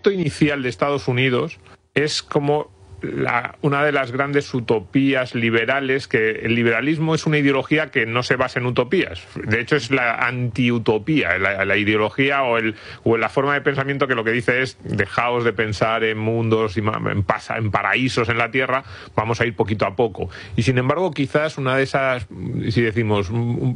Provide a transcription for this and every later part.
proyecto inicial de Estados Unidos es como una de las grandes utopías liberales, que el liberalismo es una ideología que no se basa en utopías. De hecho, es la antiutopía, la ideología o la forma de pensamiento que lo que dice es: dejaos de pensar en mundos, en paraísos en la tierra, vamos a ir poquito a poco. Y sin embargo, quizás una de esas, si decimos,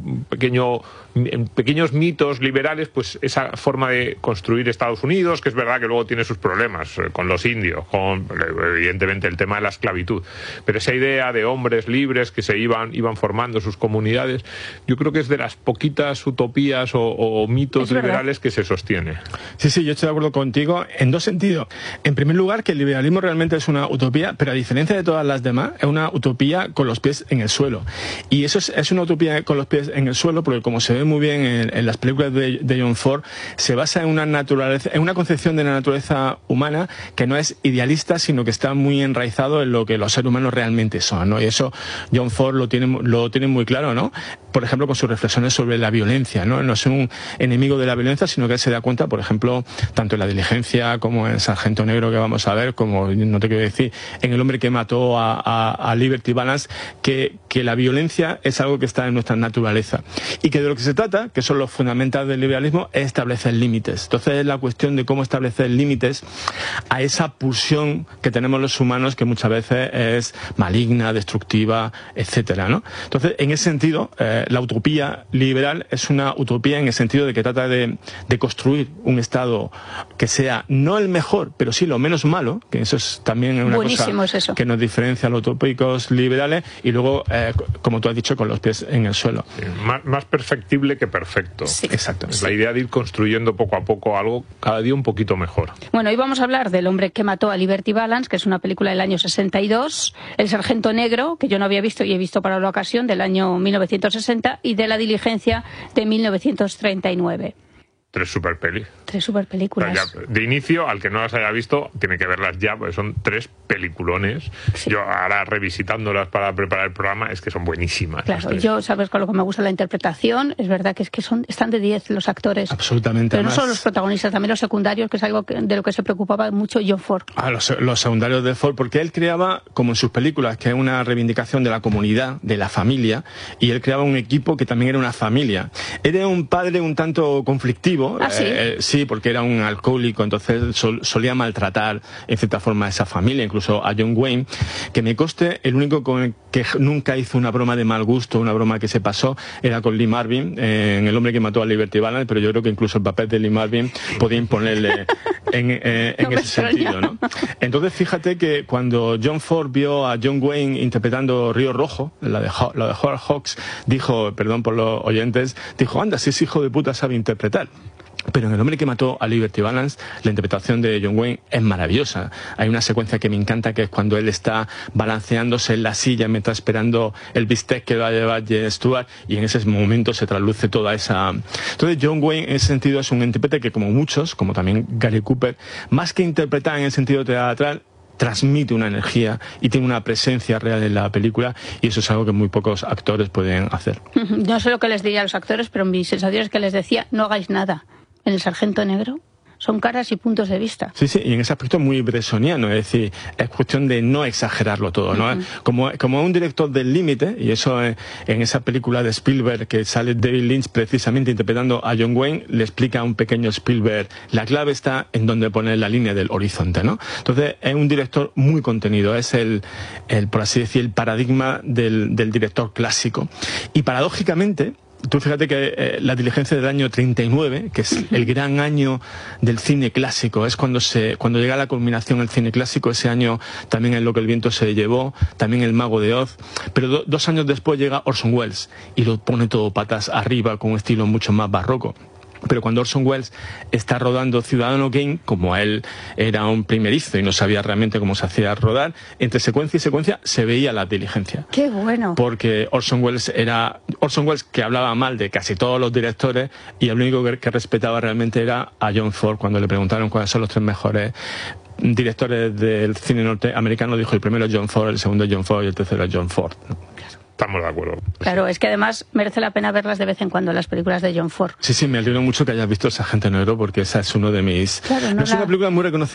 pequeños mitos liberales, pues esa forma de construir Estados Unidos, que es verdad que luego tiene sus problemas con los indios, con evidentemente el tema de la esclavitud, pero esa idea de hombres libres que se iban formando sus comunidades, yo creo que es de las poquitas utopías o mitos liberales que se sostiene. Sí, yo estoy de acuerdo contigo en dos sentidos. En primer lugar, que el liberalismo realmente es una utopía, pero a diferencia de todas las demás, es una utopía con los pies en el suelo. Y eso es una utopía con los pies en el suelo porque, como se ve muy bien en las películas de John Ford, se basa en una concepción de la naturaleza humana que no es idealista, sino que está muy enraizado en lo que los seres humanos realmente son, ¿no? Y eso John Ford lo tiene muy claro, ¿no? Por ejemplo, con sus reflexiones sobre la violencia, ¿no? No es un enemigo de la violencia, sino que él se da cuenta, por ejemplo, tanto en La Diligencia como en Sargento Negro, que vamos a ver, como no te quiero decir, en El hombre que mató a Liberty Balance, que la violencia es algo que está en nuestra naturaleza. Y que de lo que se trata, que son los fundamentales del liberalismo, es establecer límites. Entonces es la cuestión de cómo establecer límites a esa pulsión que tenemos los humanos, que muchas veces es maligna, destructiva, etcétera, ¿no? Entonces, en ese sentido, la utopía liberal es una utopía en el sentido de que trata de construir un Estado que sea no el mejor, pero sí lo menos malo, que eso es también una cosa que nos diferencia a los utópicos liberales, y luego, como tú has dicho, con los pies en el suelo. Sí, más perfectible que perfecto. Sí. Exacto. Es la idea de ir construyendo poco a poco algo cada día un poquito mejor. Bueno, hoy vamos a hablar del hombre que mató a Liberty Balance, que es una película del año 62, El Sargento Negro, que yo no había visto y he visto para la ocasión, del año 1960, y de La Diligencia, de 1939. Tres super pelis. Tres super películas. De inicio, al que no las haya visto, tiene que verlas ya, porque son tres peliculones. Sí. Yo ahora revisitándolas para preparar el programa, es que son buenísimas. Claro, yo sabes con lo que me gusta la interpretación, es verdad que están de 10 los actores. Absolutamente. Pero no solo los protagonistas, también los secundarios, que es algo de lo que se preocupaba mucho John Ford. Los secundarios de Ford, porque él creaba, como en sus películas, que es una reivindicación de la comunidad, de la familia, y él creaba un equipo que también era una familia. Era un padre un tanto conflictivo. ¿Ah, sí? Sí, porque era un alcohólico, entonces solía maltratar en cierta forma a esa familia, incluso a John Wayne, que me conste, el único con el que nunca hizo una broma de mal gusto, una broma que se pasó, era con Lee Marvin, en El hombre que mató a Liberty Balance, pero yo creo que incluso el papel de Lee Marvin podía imponerle en ese sentido, ¿no? Entonces fíjate que cuando John Ford vio a John Wayne interpretando Río Rojo, la de Howard Hawks, dijo, perdón por los oyentes, dijo, anda, si ese hijo de puta sabe interpretar. Pero en El hombre que mató a Liberty Balance, la interpretación de John Wayne es maravillosa. Hay una secuencia que me encanta, que es cuando él está balanceándose en la silla mientras esperando el bistec que va a llevar Jen Stewart, y en ese momento se trasluce toda esa... Entonces John Wayne en ese sentido es un intérprete que, como muchos, como también Gary Cooper, más que interpretar en el sentido teatral, transmite una energía y tiene una presencia real en la película, y eso es algo que muy pocos actores pueden hacer. No sé lo que les diría a los actores, pero mi sensación es que les decía, no hagáis nada. En El Sargento Negro son caras y puntos de vista. Sí, y en ese aspecto muy bressoniano, es decir, es cuestión de no exagerarlo todo, ¿no? Como un director del límite, y eso en esa película de Spielberg que sale David Lynch precisamente interpretando a John Wayne, le explica a un pequeño Spielberg, la clave está en donde poner la línea del horizonte, ¿no? Entonces es un director muy contenido, es el por así decir, el paradigma del director clásico. Y paradójicamente, tú fíjate que La Diligencia del año 39, que es el gran año del cine clásico, es cuando llega a la culminación el cine clásico. Ese año también es Lo que el viento se llevó, también El mago de Oz, pero 2 años después llega Orson Welles y lo pone todo patas arriba con un estilo mucho más barroco. Pero cuando Orson Welles está rodando Ciudadano Kane, como él era un primerizo y no sabía realmente cómo se hacía rodar, entre secuencia y secuencia se veía La Diligencia. ¡Qué bueno! Porque Orson Welles que hablaba mal de casi todos los directores, y el único que respetaba realmente era a John Ford. Cuando le preguntaron cuáles son los 3 mejores directores del cine norteamericano, dijo el primero es John Ford, el segundo es John Ford y el tercero es John Ford. Estamos de acuerdo. Claro, es que además merece la pena verlas de vez en cuando, las películas de John Ford. Sí, me alegro mucho que hayas visto El Sargento Negro, porque esa es uno de mis... Claro, no es una película muy reconocida.